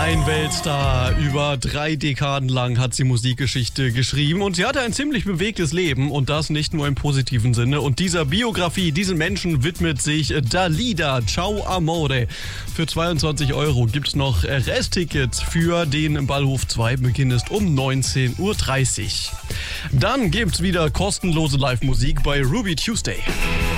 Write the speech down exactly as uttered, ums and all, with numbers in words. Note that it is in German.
Ein Weltstar. Über drei Dekaden lang hat sie Musikgeschichte geschrieben und sie hatte ein ziemlich bewegtes Leben und das nicht nur im positiven Sinne. Und dieser Biografie, diesen Menschen widmet sich Dalida. Ciao Amore. Für zweiundzwanzig Euro gibt es noch Resttickets für den Ballhof zwei. Beginn ist um neunzehn Uhr dreißig. Dann gibt's wieder kostenlose Live-Musik bei Ruby Tuesday.